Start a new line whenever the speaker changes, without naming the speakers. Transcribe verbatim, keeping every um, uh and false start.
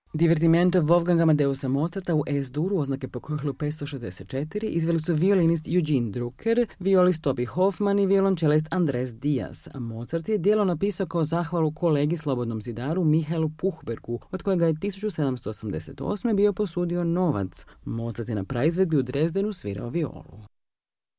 Divertimento Wolfganga Amadeusa Mozarta u Es-duru oznake po Köchlu petsto šezdeset četiri izveli su violinist Eugene Drucker, violist Toby Hoffman i violončelist Andres Diaz, a Mozart je djelo napisao kao zahvalu kolegi slobodnom zidaru Mihaelu Puchbergu, od kojega je tisuću sedamsto osamdeset osme bio posudio novac. Mozart je na praizvedbi u Dresdenu svirao violu.